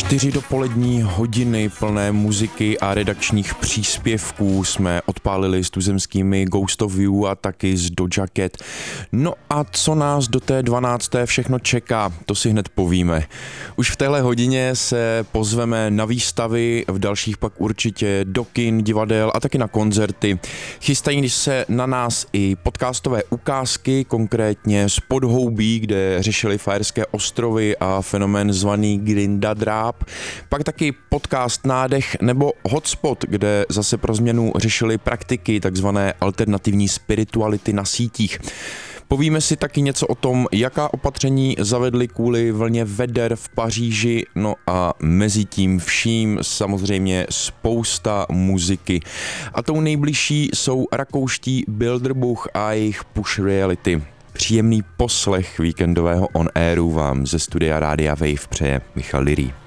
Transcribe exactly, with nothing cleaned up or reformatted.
Čtyři dopolední hodiny plné muziky a redakčních příspěvků jsme odpálili s tuzemskými Ghost of You a taky s Doja Cat. No a co nás do té dvanácté všechno čeká, to si hned povíme. Už v téhle hodině se pozveme na výstavy, v dalších pak určitě do kin, divadel a taky na koncerty. Chystají se na nás i podcastové ukázky, konkrétně z Podhoubí, kde řešili Faerské ostrovy a fenomén zvaný Grinda Dráp. Pak taky podcast Nádech nebo Hotspot, kde zase pro změnu řešili praktiky takzvané alternativní spirituality na sítích. Povíme si taky něco o tom, jaká opatření zavedli kvůli vlně veder v Paříži, no a mezi tím vším samozřejmě spousta muziky. A tou nejbližší jsou rakouští Bilderbuch a jejich Push Reality. Příjemný poslech víkendového on airu vám ze studia Rádia Wave přeje Michal Lirí.